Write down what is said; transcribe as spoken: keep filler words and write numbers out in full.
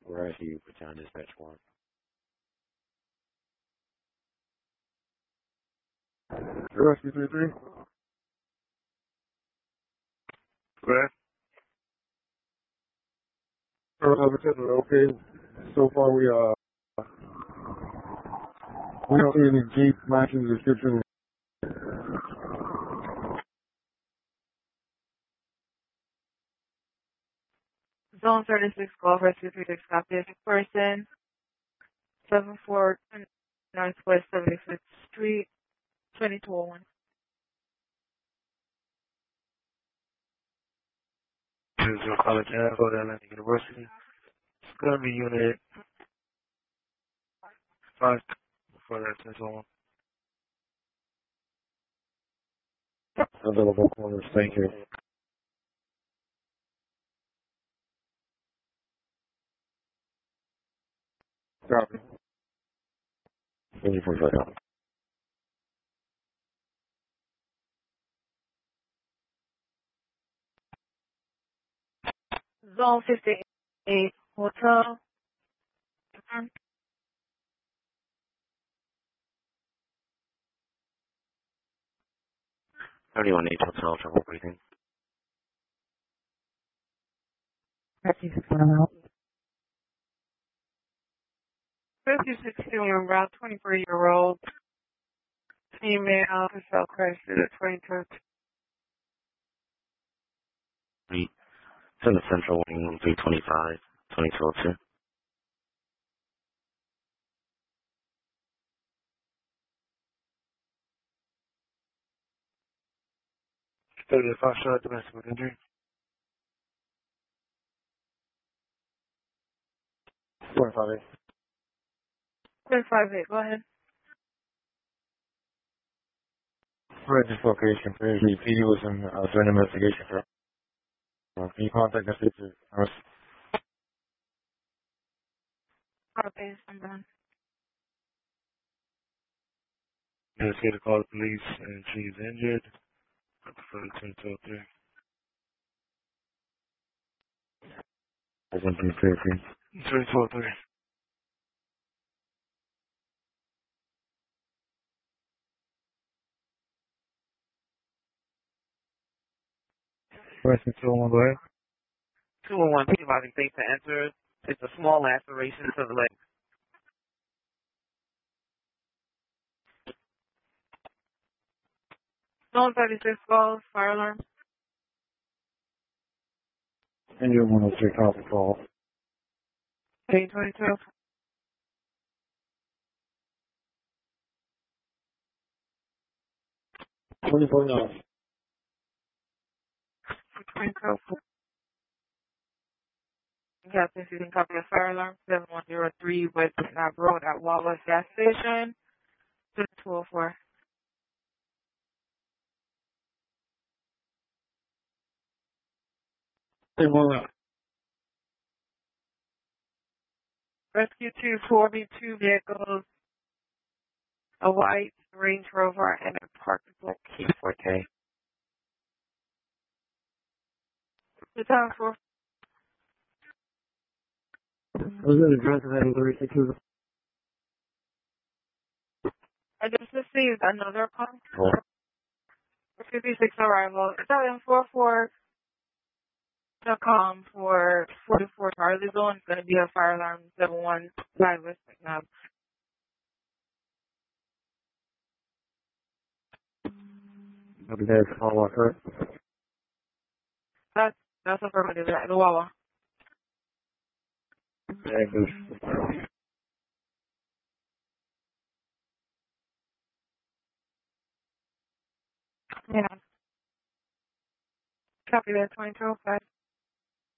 Where I see you, Baton Dispatch one. Rescue three three. Where? Okay. So far, we uh we don't see any Jeep matching the description. Zone thirty-six, Golf Rescue three six, copy. Person, seven four Northwest seventy-fifth Street, twenty-two oh one. This is College Ave, Atlantic University. It's going to be unit five for that since on. Available corners, thank you. Copy. Thank you for that. Zone fifty-eight, Hotel. thirty-one H Hotel, trouble breathing. fifty-six William Brown, twenty-four-year-old female, cell crash at twenty-two. Three. It's in the central wing, room three twenty-five, twenty-two oh two. thirty-five shot domestic with injury. twenty-five eight. twenty-five eight, go ahead. Right, this location for injury. P D was in uh, doing an investigation for. Uh, can you contact us? Uh, Okay, I'm done. Let's get a call to police and she's injured. For the twenty-two oh three. I went to the three. twenty-two oh three. Rescue two one, go ahead. two oh one, providing safe to enter. It's a small laceration to the leg. Zone thirty-six, Golf, fire alarm. Engine one oh three, copy call. K twenty-two. twenty-four nine. twenty-two. Captain, you can copy a fire alarm, seven one zero three West Knob Road at Wallace Gas Station, two oh four. Hey, one out. Rescue two, four B two vehicles, a white Range Rover and a parked black Kia Forte. The time for Was it address of having thirty-six? I just received another call Four. for fifty-six arrival. It's at four four dot com for forty-four Charlie Zone. It's going to be a fire alarm seven one five West Knob. I'll be there to follow up, her. That's, that's affirmative. At the Wawa. Thank you. Yeah. Copy that, twenty-two oh five.